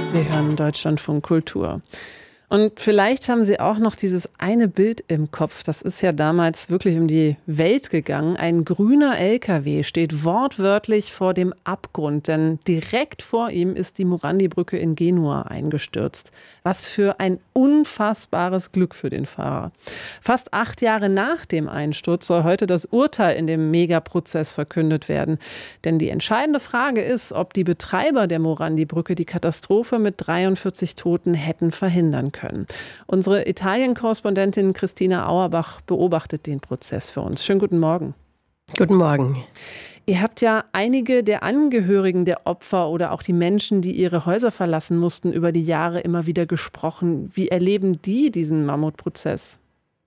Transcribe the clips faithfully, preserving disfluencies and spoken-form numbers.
Sie hören Deutschlandfunk Kultur. Und vielleicht haben Sie auch noch dieses eine Bild im Kopf. Das ist ja damals wirklich um die Welt gegangen. Ein grüner L K W steht wortwörtlich vor dem Abgrund, denn direkt vor ihm ist die Morandi-Brücke in Genua eingestürzt. Was für ein unfassbares Glück für den Fahrer. Fast acht Jahre nach dem Einsturz soll heute das Urteil in dem Megaprozess verkündet werden. Denn die entscheidende Frage ist, ob die Betreiber der Morandi-Brücke die Katastrophe mit dreiundvierzig Toten hätten verhindern können. können. Unsere Italien-Korrespondentin Christina Auerbach beobachtet den Prozess für uns. Schönen guten Morgen. Guten Morgen. Ihr habt ja einige der Angehörigen der Opfer oder auch die Menschen, die ihre Häuser verlassen mussten, über die Jahre immer wieder gesprochen. Wie erleben die diesen Mammutprozess?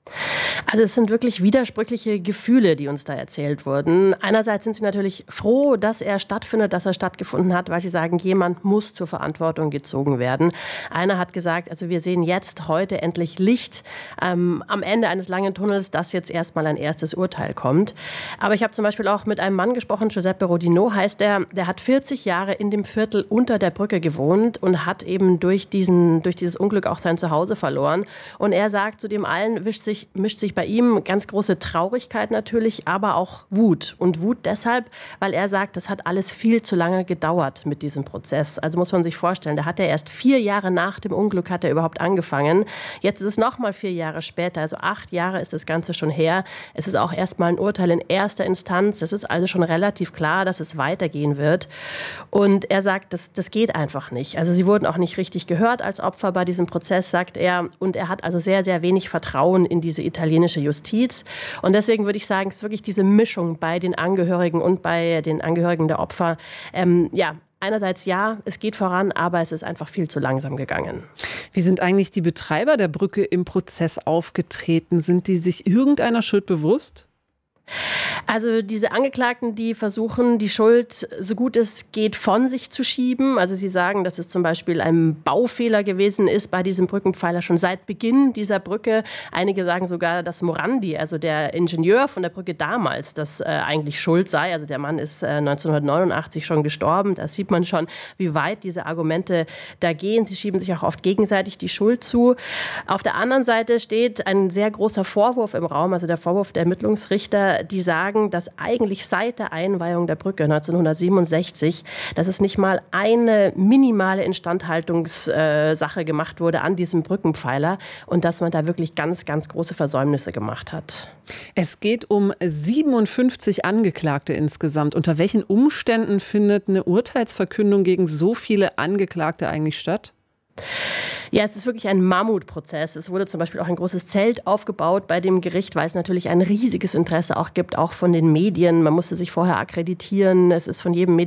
Also es sind wirklich widersprüchliche Gefühle, die uns da erzählt wurden. Einerseits sind sie natürlich froh, dass er stattfindet, dass er stattgefunden hat, weil sie sagen, jemand muss zur Verantwortung gezogen werden. Einer hat gesagt, also wir sehen jetzt heute endlich Licht ähm, am Ende eines langen Tunnels, dass jetzt erstmal ein erstes Urteil kommt. Aber ich habe zum Beispiel auch mit einem Mann gesprochen, Giuseppe Rodino heißt er, der hat vierzig Jahre in dem Viertel unter der Brücke gewohnt und hat eben durch, diesen, durch dieses Unglück auch sein Zuhause verloren. Und er sagt, zu dem allen wischt sich mischt sich bei ihm ganz große Traurigkeit natürlich, aber auch Wut. Und Wut deshalb, weil er sagt, das hat alles viel zu lange gedauert mit diesem Prozess. Also muss man sich vorstellen, da hat er erst vier Jahre nach dem Unglück hat er überhaupt angefangen. Jetzt ist es noch mal vier Jahre später, also acht Jahre ist das Ganze schon her. Es ist auch erst mal ein Urteil in erster Instanz. Es ist also schon relativ klar, dass es weitergehen wird. Und er sagt, das, das geht einfach nicht. Also sie wurden auch nicht richtig gehört als Opfer bei diesem Prozess, sagt er. Und er hat also sehr, sehr wenig Vertrauen in diese italienische Justiz. Und deswegen würde ich sagen, es ist wirklich diese Mischung bei den Angehörigen und bei den Angehörigen der Opfer. Ähm, ja, einerseits ja, es geht voran, aber es ist einfach viel zu langsam gegangen. Wie sind eigentlich die Betreiber der Brücke im Prozess aufgetreten? Sind die sich irgendeiner Schuld bewusst? Also diese Angeklagten, die versuchen, die Schuld so gut es geht von sich zu schieben. Also sie sagen, dass es zum Beispiel ein Baufehler gewesen ist bei diesem Brückenpfeiler schon seit Beginn dieser Brücke. Einige sagen sogar, dass Morandi, also der Ingenieur von der Brücke damals, das äh, eigentlich schuld sei. Also der Mann ist äh, neunzehnhundertneunundachtzig schon gestorben. Da sieht man schon, wie weit diese Argumente da gehen. Sie schieben sich auch oft gegenseitig die Schuld zu. Auf der anderen Seite steht ein sehr großer Vorwurf im Raum, also der Vorwurf der Ermittlungsrichter, die sagen, dass eigentlich seit der Einweihung der Brücke neunzehnhundertsiebenundsechzig, dass es nicht mal eine minimale Instandhaltungssache gemacht wurde an diesem Brückenpfeiler und dass man da wirklich ganz, ganz große Versäumnisse gemacht hat. Es geht um siebenundfünfzig Angeklagte insgesamt. Unter welchen Umständen findet eine Urteilsverkündung gegen so viele Angeklagte eigentlich statt? Ja, es ist wirklich ein Mammutprozess. Es wurde zum Beispiel auch ein großes Zelt aufgebaut bei dem Gericht, weil es natürlich ein riesiges Interesse auch gibt, auch von den Medien. Man musste sich vorher akkreditieren. Es ist von jedem Medien